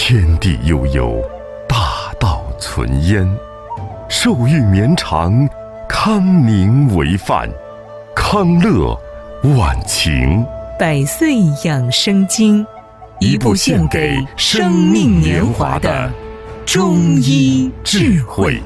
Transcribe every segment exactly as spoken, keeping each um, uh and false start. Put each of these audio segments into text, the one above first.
天地悠悠，大道存焉。寿欲绵长，康宁为范。康乐晚晴， 百岁养生经，一部献给生命年华的中医智慧。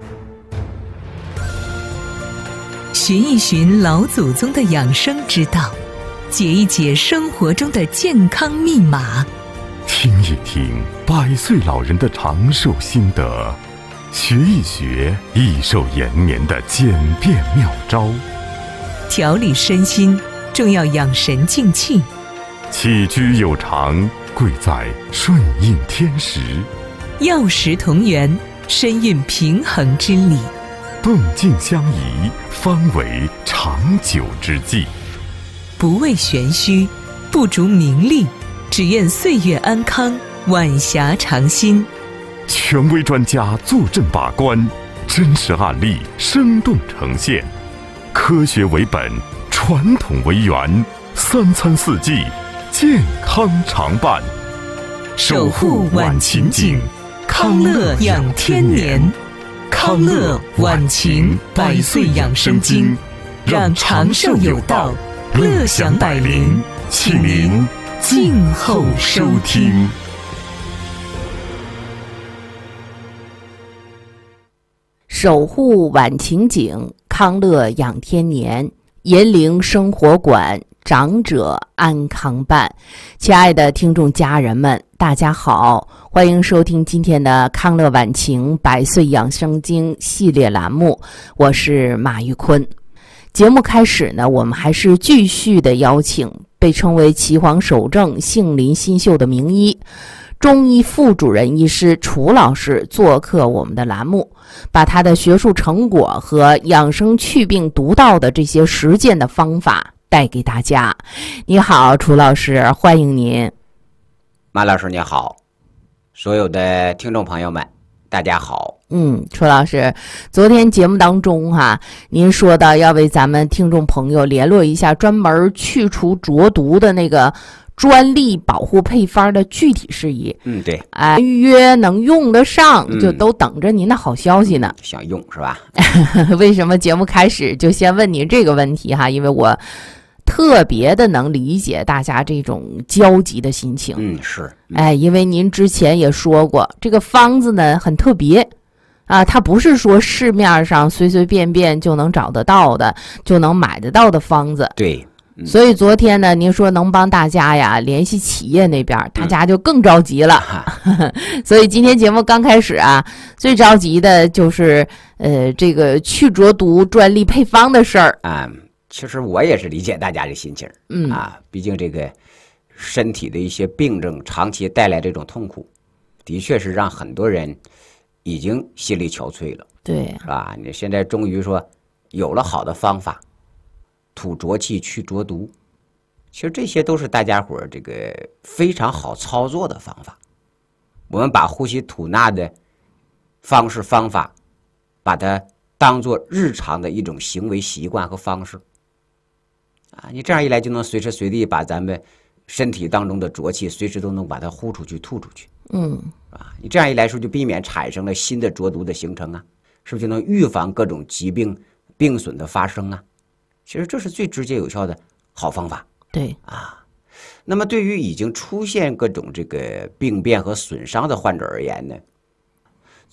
寻一寻老祖宗的养生之道，解一解生活中的健康密码， 听一听百岁老人的长寿心得，学一学益寿延年的简便妙招。 调理身心，重要养神静气。 起居有常，贵在顺应天时。 药食同源，深蕴平衡之理。 动静相宜，方为长久之计。 不为玄虚，不逐名利，只愿岁月安康，晚霞长新。 权威专家坐镇把关，真实案例生动呈现。科学为本，传统为源，三餐四季，健康常伴。 守护晚晴景，康乐养天年。康乐晚晴百岁养生经，让长寿有道，乐享百龄，请您静候收听。 守护晚晴景，康乐养天年。银铃生活馆，长者安康伴。亲爱的听众家人们，大家好，欢迎收听今天的康乐晚晴百岁养生经系列栏目，我是马玉坤。节目开始呢，我们还是继续的邀请被称为岐黄首正杏林新秀的名医中医副主任医师楚老师做客我们的栏目，把他的学术成果和养生祛病独到的这些实践的方法带给大家。你好，楚老师，欢迎您。 马老师你好，所有的听众朋友们大家好。 嗯，楚老师，昨天节目当中哈、啊，您说到要为咱们听众朋友联络一下专门去除浊毒的那个专利保护配方的具体事宜。 嗯，对， 啊、呃，预约能用得上，就都等着您的好消息呢。 嗯、想用是吧？ 为什么节目开始就先问您这个问题哈？因为我特别的能理解大家这种焦急的心情。 嗯，是。嗯、 哎，因为您之前也说过，这个方子呢很特别啊，它不是说市面上随随便便就能找得到的，就能买得到的方子。 对。 所以昨天呢，您说能帮大家呀联系企业那边，大家就更着急了。嗯、所以今天节目刚开始啊，最着急的就是呃这个去浊毒专利配方的事儿啊。其实我也是理解大家的心情， 嗯啊，毕竟这个身体的一些病症长期带来这种痛苦，的确是让很多人已经心力憔悴了。 对， 是吧？你现在终于说有了好的方法。吐浊气去浊毒，其实这些都是大家伙儿这个非常好操作的方法。我们把呼吸吐纳的方式方法，把它当做日常的一种行为习惯和方式啊，你这样一来就能随时随地把咱们身体当中的浊气随时都能把它呼出去吐出去。 嗯， 啊，你这样一来说就避免产生了新的浊毒的形成啊，是不是就能预防各种疾病病损的发生啊？其实这是最直接有效的好方法。 对啊，那么对于已经出现各种这个病变和损伤的患者而言呢，